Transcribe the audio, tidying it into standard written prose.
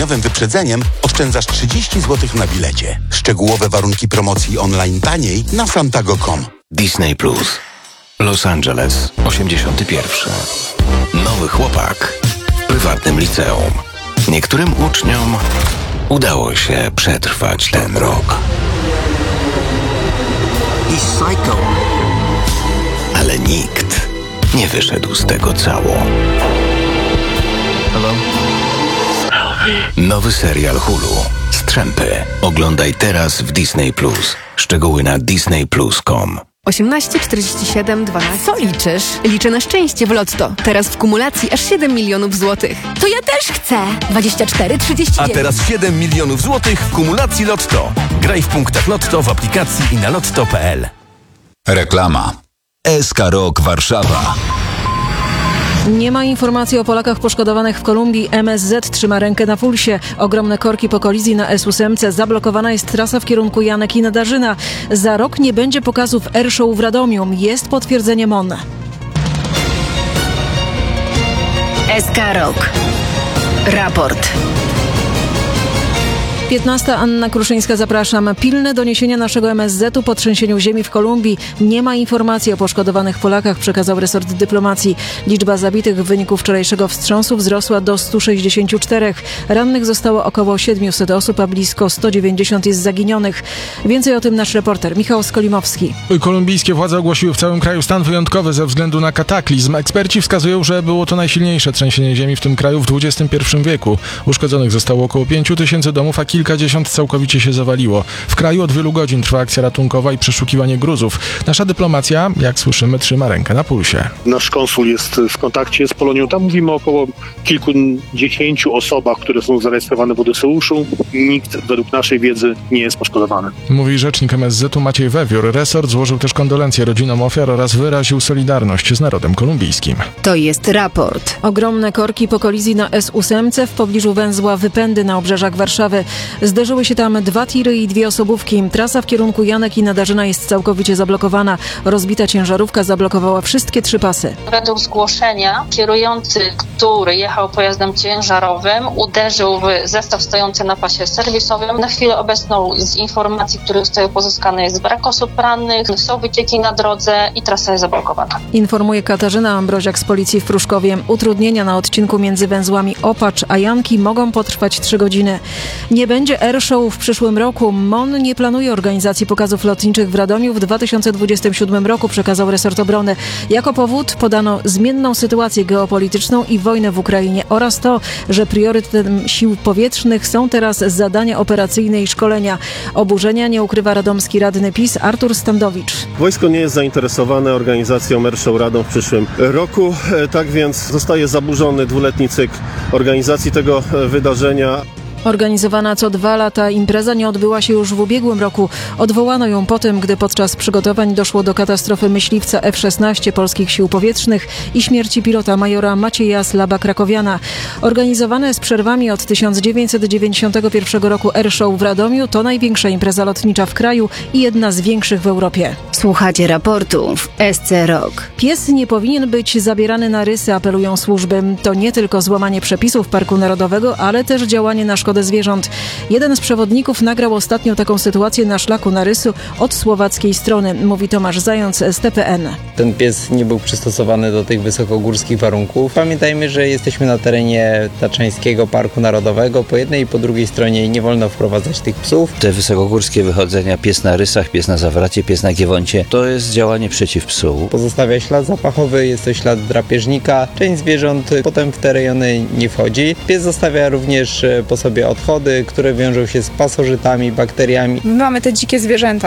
wyprzedzeniem oszczędzasz 30 zł na bilecie. Szczegółowe warunki promocji online taniej na fantago.com. Disney Plus. Los Angeles, 81. Nowy chłopak w prywatnym liceum. Niektórym uczniom udało się przetrwać ten rok. Ale nikt nie wyszedł z tego cało. Nowy serial Hulu. Strzępy. Oglądaj teraz w Disney Plus. Szczegóły na disneyplus.com. 18 47 12. Co liczysz? Liczę na szczęście w Lotto. Teraz w kumulacji aż 7 milionów złotych. To ja też chcę. 24 39. A teraz 7 milionów złotych w kumulacji Lotto. Graj w punktach Lotto w aplikacji i na lotto.pl. Reklama. SK Rok Warszawa. Nie ma informacji o Polakach poszkodowanych w Kolumbii. MSZ trzyma rękę na pulsie. Ogromne korki po kolizji na S8. Zablokowana jest trasa w kierunku Janek i Nadarzyna. Za rok nie będzie pokazów Airshow w Radomiu. Jest potwierdzenie MON. SK Rok. Raport. 15. Anna Kruszyńska, zapraszam. Pilne doniesienia naszego MSZ-u po trzęsieniu ziemi w Kolumbii. Nie ma informacji o poszkodowanych Polakach, przekazał resort dyplomacji. Liczba zabitych w wyniku wczorajszego wstrząsu wzrosła do 164. Rannych zostało około 700 osób, a blisko 190 jest zaginionych. Więcej o tym nasz reporter Michał Skolimowski. Kolumbijskie władze ogłosiły w całym kraju stan wyjątkowy ze względu na kataklizm. Eksperci wskazują, że było to najsilniejsze trzęsienie ziemi w tym kraju w XXI wieku. Uszkodzonych zostało około 5000 domów, a kilkadziesiąt całkowicie się zawaliło. W kraju od wielu godzin trwa akcja ratunkowa i przeszukiwanie gruzów. Nasza dyplomacja, jak słyszymy, trzyma rękę na pulsie. Nasz konsul jest w kontakcie z Polonią. Tam mówimy o około kilkudziesięciu osobach, które są zarejestrowane w Odeseuszu. Nikt według naszej wiedzy nie jest poszkodowany. Mówi rzecznik MSZ-u Maciej Wewiór. Resort złożył też kondolencje rodzinom ofiar oraz wyraził solidarność z narodem kolumbijskim. To jest raport. Ogromne korki po kolizji na S8 w pobliżu węzła Wypędy na obrzeżach Warszawy. Zderzyły się tam 2 tiry i 2 osobówki. Trasa w kierunku Janek i Nadarzyna jest całkowicie zablokowana. Rozbita ciężarówka zablokowała wszystkie 3 pasy. Według zgłoszenia kierujący, który jechał pojazdem ciężarowym, uderzył w zestaw stojący na pasie serwisowym. Na chwilę obecną z informacji, które zostały pozyskane, jest brak osób rannych, są wycieki na drodze i trasa jest zablokowana. Informuje Katarzyna Ambroziak z policji w Pruszkowie. Utrudnienia na odcinku między węzłami Opacz a Janki mogą potrwać 3 godziny. Nie będzie Airshow w przyszłym roku. MON nie planuje organizacji pokazów lotniczych w Radomiu w 2027 roku, przekazał resort obrony. Jako powód podano zmienną sytuację geopolityczną i wojnę w Ukrainie oraz to, że priorytetem sił powietrznych są teraz zadania operacyjne i szkolenia. Oburzenia nie ukrywa radomski radny PiS Artur Standowicz. Wojsko nie jest zainteresowane organizacją Airshow Radom w przyszłym roku, tak więc zostaje zaburzony 2-letni cykl organizacji tego wydarzenia. Organizowana co 2 lata impreza nie odbyła się już w ubiegłym roku. Odwołano ją po tym, gdy podczas przygotowań doszło do katastrofy myśliwca F-16 polskich sił powietrznych i śmierci pilota majora Macieja Slaba-Krakowiana. Organizowane z przerwami od 1991 roku Airshow w Radomiu to największa impreza lotnicza w kraju i jedna z większych w Europie. Słuchacie raportu w SC Rok. Pies nie powinien być zabierany na rysy, apelują służby. To nie tylko złamanie przepisów Parku Narodowego, ale też działanie na szkodę zwierząt. Jeden z przewodników nagrał ostatnio taką sytuację na szlaku na rysu od słowackiej strony, mówi Tomasz Zając z TPN. Ten pies nie był przystosowany do tych wysokogórskich warunków. Pamiętajmy, że jesteśmy na terenie Tatrzańskiego Parku Narodowego. Po jednej i po drugiej stronie nie wolno wprowadzać tych psów. Te wysokogórskie wychodzenia, pies na rysach, pies na zawracie, pies na giewoncie, to jest działanie przeciw psu. Pozostawia ślad zapachowy, jest to ślad drapieżnika. Część zwierząt potem w te rejony nie wchodzi. Pies zostawia również po sobie odchody, które wiążą się z pasożytami, bakteriami. My mamy te dzikie zwierzęta,